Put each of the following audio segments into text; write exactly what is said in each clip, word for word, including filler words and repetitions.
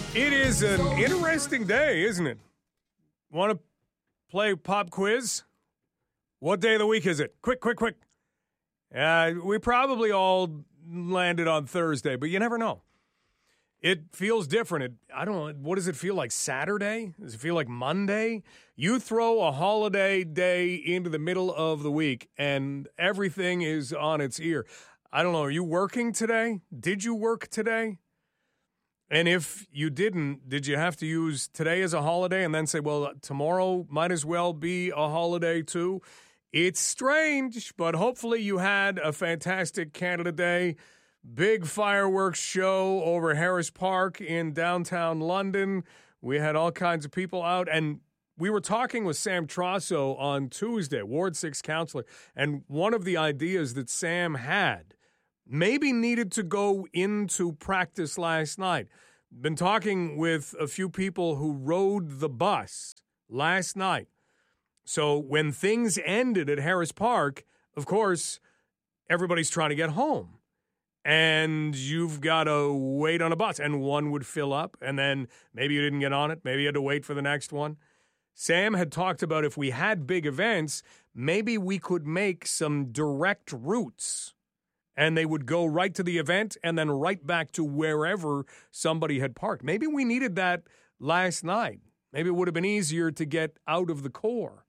It is an interesting day, isn't it? Want to play pop quiz? What day of the week is it? Quick, quick, quick. Uh, we probably all landed on Thursday, but you never know. It feels different. It, I don't know. What does it feel like? Saturday? Does it feel like Monday? You throw a holiday day into the middle of the week, and everything is on its ear. I don't know. Are you working today? Did you work today? And if you didn't, did you have to use today as a holiday and then say, well, tomorrow might as well be a holiday too? It's strange, but hopefully you had a fantastic Canada Day. Big fireworks show over Harris Park in downtown London. We had all kinds of people out, and we were talking with Sam Trosso on Tuesday, Ward six councillor, and one of the ideas that Sam had maybe needed to go into practice last night. Been talking with a few people who rode the bus last night. So when things ended at Harris Park, of course, everybody's trying to get home. And you've got to wait on a bus. And one would fill up, and then maybe you didn't get on it. Maybe you had to wait for the next one. Sam had talked about if we had big events, maybe we could make some direct routes. And they would go right to the event and then right back to wherever somebody had parked. Maybe we needed that last night. Maybe it would have been easier to get out of the core.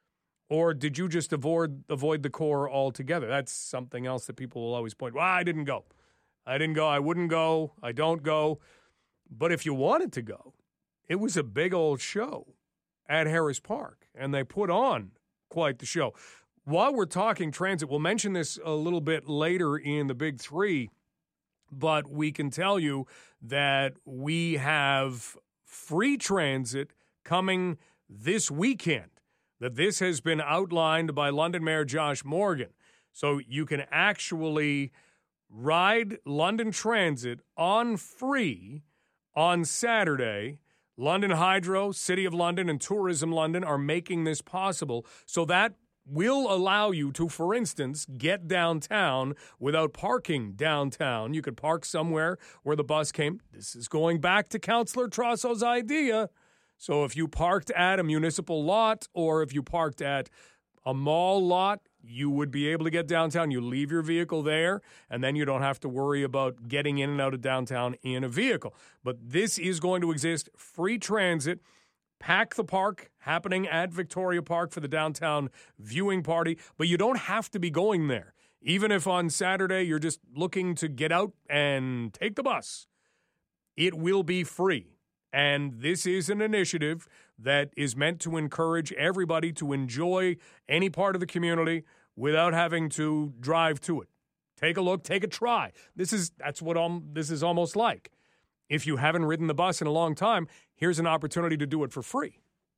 Or did you just avoid avoid the core altogether? That's something else that people will always point. Well, I didn't go. I didn't go. I wouldn't go. I don't go. But if you wanted to go, it was a big old show at Harris Park. And they put on quite the show. While we're talking transit, we'll mention this a little bit later in the Big Three, but we can tell you that we have free transit coming this weekend, that this has been outlined by London Mayor Josh Morgan. So you can actually ride London Transit on free on Saturday. London Hydro, City of London, and Tourism London are making this possible. So that will allow you to, for instance, get downtown without parking downtown. You could park somewhere where the bus came. This is going back to Councillor Trosso's idea. So if you parked at a municipal lot or if you parked at a mall lot, you would be able to get downtown. You leave your vehicle there, and then you don't have to worry about getting in and out of downtown in a vehicle. But this is going to exist. Free transit. Pack the Park, happening at Victoria Park for the downtown viewing party. But you don't have to be going there. Even if on Saturday you're just looking to get out and take the bus, it will be free. And this is an initiative that is meant to encourage everybody to enjoy any part of the community without having to drive to it. Take a look, take a try. This is that's what um, this is almost like. If you haven't ridden the bus in a long time, here's an opportunity to do it for free.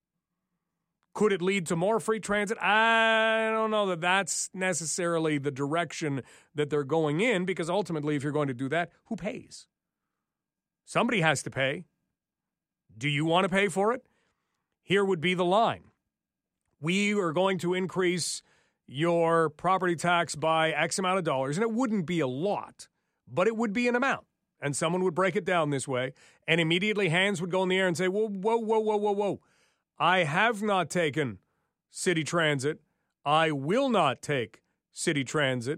Could it lead to more free transit? I don't know that that's necessarily the direction that they're going in, because ultimately, if you're going to do that, who pays? Somebody has to pay. Do you want to pay for it? Here would be the line. We are going to increase your property tax by X amount of dollars, and it wouldn't be a lot, but it would be an amount. And someone would break it down this way, and immediately hands would go in the air and say, whoa, whoa, whoa, whoa, whoa, whoa. I have not taken city transit. I will not take city transit.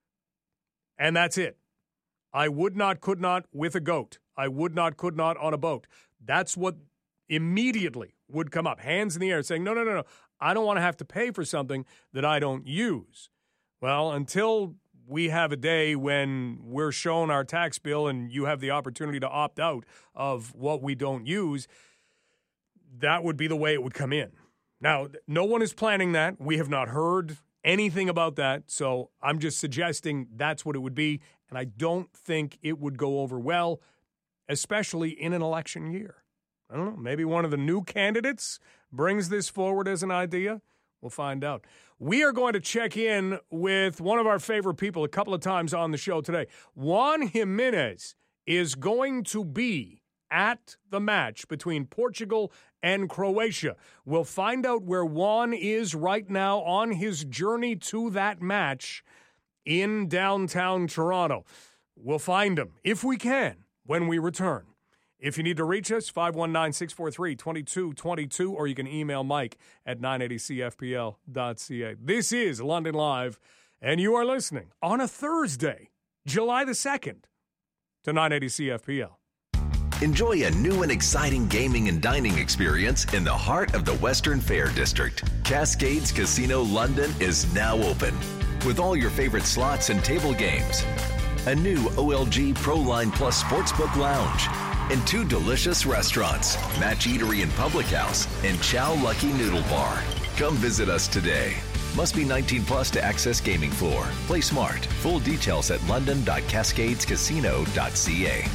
And that's it. I would not, could not with a goat. I would not, could not on a boat. That's what immediately would come up. Hands in the air saying, no, no, no, no. I don't want to have to pay for something that I don't use. Well, until we have a day when we're shown our tax bill and you have the opportunity to opt out of what we don't use, that would be the way it would come in. Now, no one is planning that. We have not heard anything about that, so I'm just suggesting that's what it would be, and I don't think it would go over well, especially in an election year. I don't know, maybe one of the new candidates brings this forward as an idea. We'll find out. We are going to check in with one of our favorite people a couple of times on the show today. Juan Jimenez is going to be at the match between Portugal and Croatia. We'll find out where Juan is right now on his journey to that match in downtown Toronto. We'll find him, if we can, when we return. If you need to reach us, five one nine, six four three, two two two two, or you can email Mike at nine eighty C F P L dot C A. This is London Live, and you are listening on a Thursday, July the second, to nine eighty C F P L. Enjoy a new and exciting gaming and dining experience in the heart of the Western Fair District. Cascades Casino London is now open with all your favorite slots and table games, a new O L G ProLine Plus Sportsbook Lounge, and two delicious restaurants, Match Eatery and Public House, and Chow Lucky Noodle Bar. Come visit us today. Must be nineteen plus to access gaming floor. Play smart. Full details at london dot cascades casino dot c a.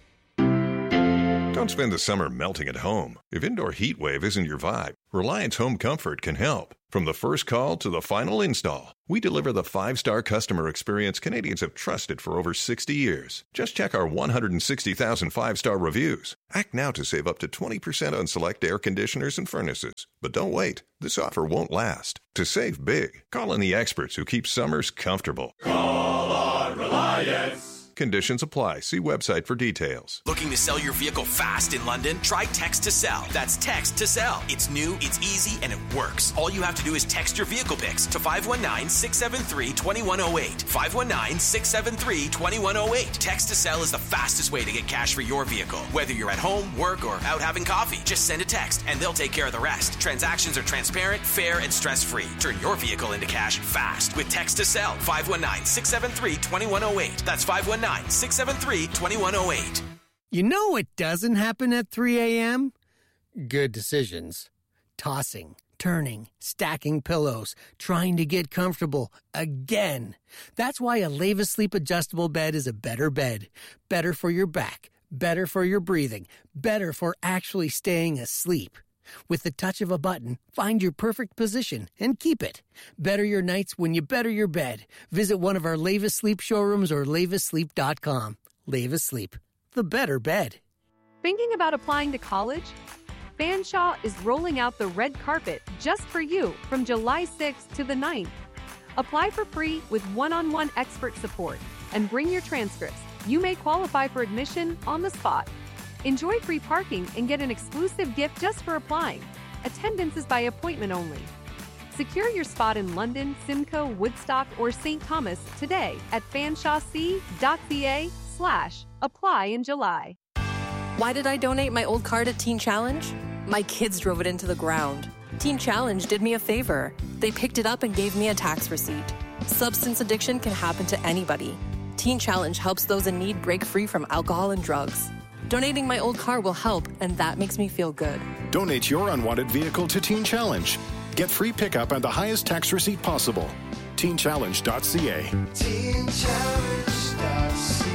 Don't spend the summer melting at home. If indoor heat wave isn't your vibe, Reliance Home Comfort can help. From the first call to the final install, we deliver the five-star customer experience Canadians have trusted for over sixty years. Just check our one hundred sixty thousand five-star reviews. Act now to save up to twenty percent on select air conditioners and furnaces. But don't wait. This offer won't last. To save big, call in the experts who keep summers comfortable. Call on Reliance. Conditions apply. See website for details. Looking to sell your vehicle fast in London? Try Text to Sell. That's Text to Sell. It's new, it's easy, and it works. All you have to do is text your vehicle pics to five one nine, six seven three, two one zero eight. five one nine, six seven three, two one zero eight. Text to Sell is the fastest way to get cash for your vehicle. Whether you're at home, work, or out having coffee, just send a text and they'll take care of the rest. Transactions are transparent, fair, and stress-free. Turn your vehicle into cash fast with Text to Sell. five one nine, six seven three, two one zero eight. That's five one nine, six seven three, two one zero eight. You know what doesn't happen at three a.m.? Good decisions. Tossing, turning, stacking pillows, trying to get comfortable again. That's why a Leva Sleep adjustable bed is a better bed. Better for your back, better for your breathing, better for actually staying asleep. With the touch of a button, find your perfect position and keep it. Better your nights when you better your bed. Visit one of our Leva Sleep showrooms or leva sleep dot com. Leva Sleep, the better bed. Thinking about applying to college? Fanshawe is rolling out the red carpet just for you from July sixth to the ninth. Apply for free with one-on-one expert support and bring your transcripts. You may qualify for admission on the spot. Enjoy free parking and get an exclusive gift just for applying. Attendance is by appointment only. Secure your spot in London, Simcoe, Woodstock, or Saint Thomas today at fanshawec.ca slash apply in July. Why did I donate my old car to Teen Challenge? My kids drove it into the ground. Teen Challenge did me a favor. They picked it up and gave me a tax receipt. Substance addiction can happen to anybody. Teen Challenge helps those in need break free from alcohol and drugs. Donating my old car will help, and that makes me feel good. Donate your unwanted vehicle to Teen Challenge. Get free pickup and the highest tax receipt possible. teen challenge dot c a. teen challenge dot c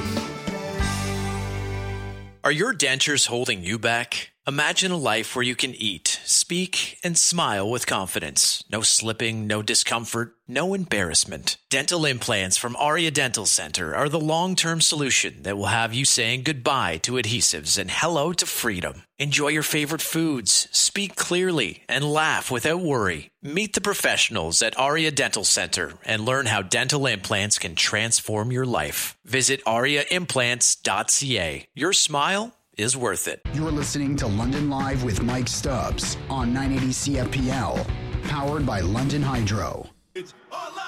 a. Are your dentures holding you back? Imagine a life where you can eat, speak, and smile with confidence. No slipping, no discomfort, no embarrassment. Dental implants from Aria Dental Center are the long-term solution that will have you saying goodbye to adhesives and hello to freedom. Enjoy your favorite foods, speak clearly, and laugh without worry. Meet the professionals at Aria Dental Center and learn how dental implants can transform your life. Visit aria implants dot c a. Your smile is worth it. You're listening to London Live with Mike Stubbs on nine eighty C F P L, powered by London Hydro. It's